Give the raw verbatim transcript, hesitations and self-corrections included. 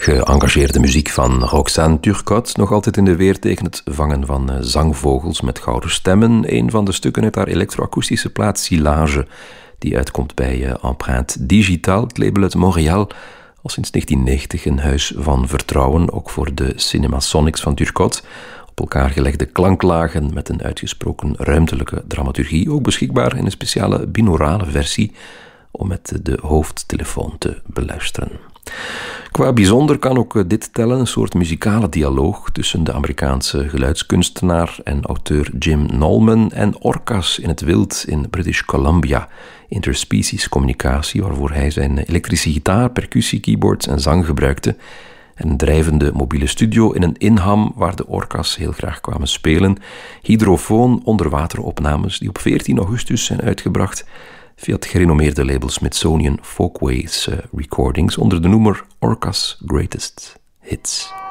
Geëngageerde muziek van Roxane Turcotte, nog altijd in de weer tegen het vangen van zangvogels met gouden stemmen. Een van de stukken uit haar elektroakoestische plaat Silage, die uitkomt bij Empreinte Digital, het label uit Montreal. Al sinds negentien negentig een huis van vertrouwen, ook voor de Cinemasonics van Turcotte. Op elkaar gelegde klanklagen met een uitgesproken ruimtelijke dramaturgie, ook beschikbaar in een speciale binaurale versie om met de hoofdtelefoon te beluisteren. Qua bijzonder kan ook dit tellen, een soort muzikale dialoog tussen de Amerikaanse geluidskunstenaar en auteur Jim Nolman en orka's in het wild in British Columbia. Interspecies communicatie, waarvoor hij zijn elektrische gitaar, percussie, keyboards en zang gebruikte. En een drijvende mobiele studio in een inham waar de orka's heel graag kwamen spelen. Hydrofoon onderwateropnames die op veertien augustus zijn uitgebracht via het gerenommeerde label Smithsonian Folkways Recordings onder de noemer Orca's Greatest Hits.